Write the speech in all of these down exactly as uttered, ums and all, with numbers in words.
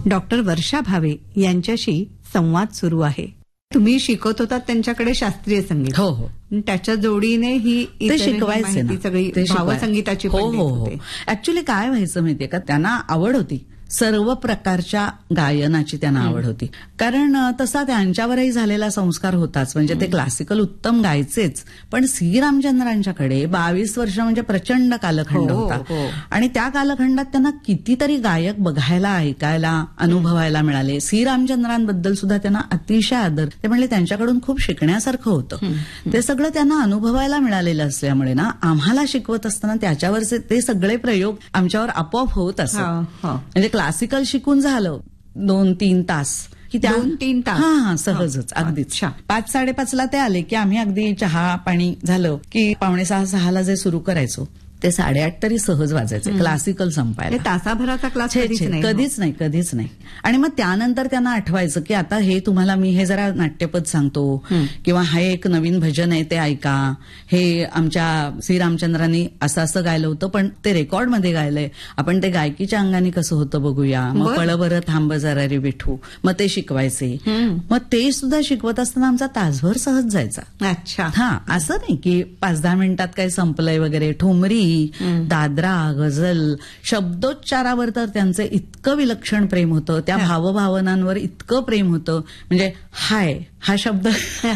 Doctor वर्षा भावे यांच्याशी संवाद सुरू आहे. तुम्ही शिकवत होता त्यांच्याकडे शास्त्रीय संगीत. हो हो. त्याच्या जोडीने ही ते शिकवायचे ना, सगळी भावसंगीताची. हो हो हो. ऍक्च्युली काय व्हायचं माहितीये का, त्यांना आवड होती सर्व प्रकारच्या गायनाची, त्यांना आवड होती. कारण तसा त्यांच्यावरही झालेला संस्कार होताच. म्हणजे ते क्लासिकल उत्तम गायचेच, पण सी रामचंद्रांच्याकडे बावीस वर्ष म्हणजे प्रचंड कालखंड होता. आणि त्या कालखंडात त्यांना कितीतरी गायक बघायला, ऐकायला, अनुभवायला मिळाले. सी रामचंद्रांबद्दल सुद्धा त्यांना अतिशय आदर. ते म्हणले त्यांच्याकडून खूप शिकण्यासारखं होतं. ते सगळं त्यांना अनुभवायला मिळालेलं असल्यामुळे ना, आम्हाला शिकवत असताना त्याच्यावरचे ते सगळे प्रयोग आमच्यावर आपोआप होत असत. म्हणजे क्लासिकल शिकून झालं दोन तीन तास की त्या दोन तीन तास हा हा सहजच अगदीच. पाच साडेपाचला ते आले की आम्ही अगदी चहा पाणी झालं की पावणे सहा सहाला जे सुरू करायचो ते साडेआठ तरी सहज वाजायचे क्लासिकल संपायला. तासाभराचा क्लास कधीच नाही कधीच नाही. आणि मग त्यानंतर त्यांना आठवायचं की आता हे तुम्हाला मी हे जरा नाट्यपद सांगतो किंवा हा एक नवीन भजन आहे ते ऐका, हे आमच्या श्री रामचंद्रांनी असं असं गायलं होतं पण ते रेकॉर्डमध्ये गायलंय, आपण ते गायकीच्या अंगाने कसं होतं बघूया. मग पळ बरं थांब जरा रे विठू, मग ते शिकवायचे. मग ते सुद्धा शिकवत असताना आमचा तासभर सहज जायचा. अच्छा. हा असं नाही की पाच दहा मिनिटात काही संपलंय वगैरे. ठुमरी, दादरा, गझल, शब्दोच्चारावर तर त्यांचं इतकं विलक्षण प्रेम होतं, त्या भावभावनांवर इतकं प्रेम होतं. म्हणजे हाय हा शब्द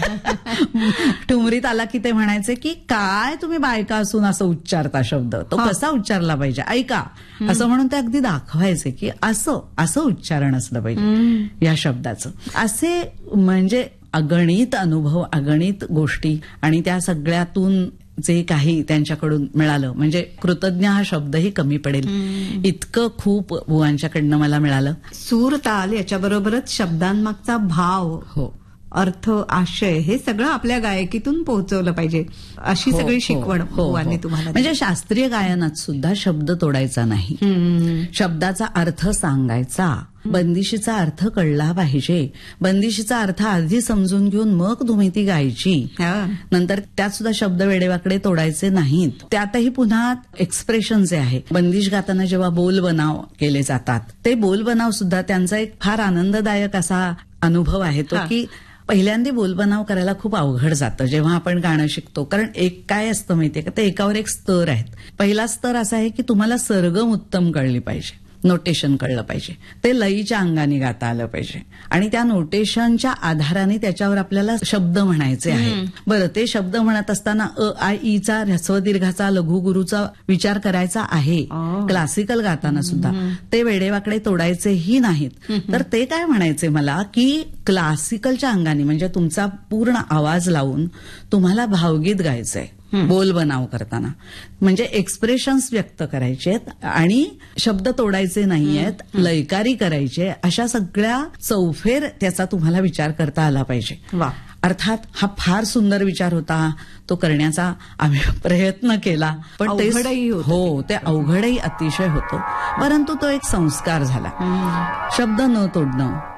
ठुमरीत आला की ते म्हणायचे की काय तुम्ही बायका असून असं उच्चारता शब्द, तो कसा उच्चारला पाहिजे ऐका, असं म्हणून ते अगदी दाखवायचे की असं असं उच्चारण असलं पाहिजे या शब्दाचं. असे म्हणजे अगणित अनुभव, अगणित गोष्टी, आणि त्या सगळ्यातून जे काही त्यांच्याकडून मिळालं म्हणजे कृतज्ञ हा शब्दही कमी पडेल इतकं खूप बुवांच्याकडनं मला मिळालं. सूर ताल याच्याबरोबरच शब्दांमागचा भाव, हो, अर्थ, आशय हे सगळं आपल्या गायकीतून पोहोचवलं पाहिजे, अशी सगळी शिकवण बुवांनी तुम्हाला. म्हणजे शास्त्रीय गायनात सुद्धा शब्द तोडायचा नाही, शब्दाचा अर्थ सांगायचा. बंदिशीचा अर्थ कळला पाहिजे, बंदिशीचा अर्थ आधी समजून घेऊन मग तुम्ही ती गायची. नंतर त्यात सुद्धा शब्द वेडेवाकडे तोडायचे नाहीत. त्यातही पुन्हा एक्सप्रेशन जे आहे, बंदिश गाताना जेव्हा बोल बनाव केले जातात ते बोल बनाव सुद्धा त्यांचा एक फार आनंददायक असा अनुभव आहे तो की पहिल्यांदा बोलबनाव करायला खूप अवघड जातं जेव्हा आपण गाणं शिकतो. कारण एक काय असतं माहितीये का, ते एकावर एक स्तर आहेत. पहिला स्तर असा आहे की तुम्हाला सरगम उत्तम कळली पाहिजे, नोटेशन कळलं पाहिजे, ते लयीच्या अंगाने गाता आलं पाहिजे, आणि त्या नोटेशनच्या आधाराने त्याच्यावर आपल्याला शब्द म्हणायचे आहेत. बरं, ते शब्द म्हणत असताना अ आय ईचा, ह्रस्व दीर्घाचा, लघुगुरूचा विचार करायचा आहे. क्लासिकल गाताना सुद्धा ते वेडेवाकडे तोडायचेही नाहीत. तर ते काय म्हणायचे मला की क्लासिकलच्या अंगाने म्हणजे तुमचा पूर्ण आवाज लावून तुम्हाला भावगीत गायचंय बोल बनाव करताना, म्हणजे एक्सप्रेशन्स व्यक्त करायचे आहेत आणि शब्द तोडायचे नाहीयेत, लयकारी करायचे. अशा सगळ्या चौफेर त्याचा तुम्हाला विचार करता आला पाहिजे. वा. अर्थात हा फार सुंदर विचार होता, तो करण्याचा आम्ही प्रयत्न केला, पण ते हो ते अवघडही अतिशय होतं. परंतु तो एक संस्कार झाला. शब्द न तोडणं